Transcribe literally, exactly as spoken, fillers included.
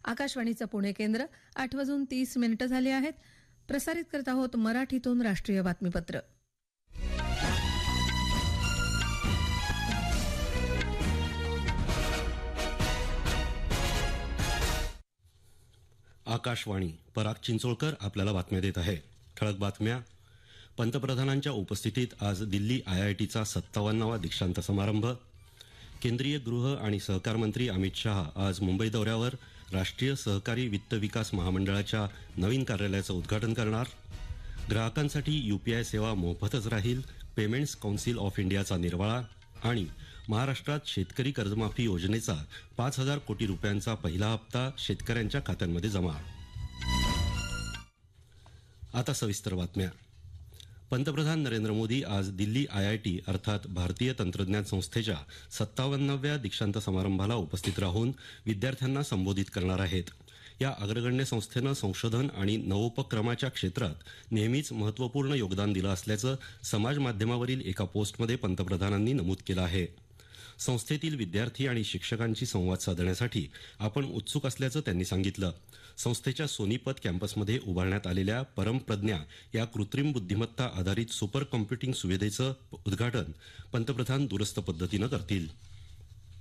आकाशवाणीचं पुणे केंद्र आठ वाजून तीस मिनिटं झाली आहेत. प्रसारित करत आहोत मराठीतून राष्ट्रीय बातमीपत्र. आकाशवाणी. पराग चिंचोळकर आपल्याला बातम्या देत आहे. ठळक बातम्या. पंतप्रधानांच्या उपस्थितीत आज दिल्ली आय आय टीचा सत्तावन्नावा दीक्षांत समारंभ. केंद्रीय गृह आणि सहकार मंत्री अमित शहा आज मुंबई दौऱ्यावर राष्ट्रीय सहकारी वित्त विकास महामंडळाच्या नवीन कार्यालयाचं उद्घाटन करणार. ग्राहकांसाठी यूपीआय सेवा मोफतच राहील, पेमेंट्स कौन्सिल ऑफ इंडियाचा निर्वाळा. आणि महाराष्ट्रात शेतकरी कर्जमाफी योजनेचा पाच हजार कोटी रुपयांचा पहिला हप्ता शेतकऱ्यांच्या खात्यांमध्ये जमा. आता सविस्तर बातम्या. पंतप्रधान नरेंद्र मोदी आज दिल्ली आय आय टी अर्थात भारतीय तंत्रज्ञान संस्थेच्या सत्तावन्नाव्या दीक्षांत समारंभाला उपस्थित राहून विद्यार्थ्यांना संबोधित करणार आहेत. या अग्रगण्य संस्थेनं संशोधन आणि नवोपक्रमाच्या क्षेत्रात नेहमीच महत्त्वपूर्ण योगदान दिलं असल्याचं समाज माध्यमावरील एका पोस्टमध्ये पंतप्रधानांनी नमूद केलं आहे. संस्थेतील विद्यार्थी आणि शिक्षकांशी संवाद साधण्यासाठी आपण उत्सुक असल्याचं त्यांनी सांगितलं. संस्थेच्या सोनीपत कॅम्पसमध्ये उभारण्यात आलेल्या परमप्रज्ञा या कृत्रिम बुद्धिमत्ता आधारित सुपर कॉम्प्युटिंग सुविधेचं उद्घाटन पंतप्रधान दूरस्थ पद्धतीनं करतील.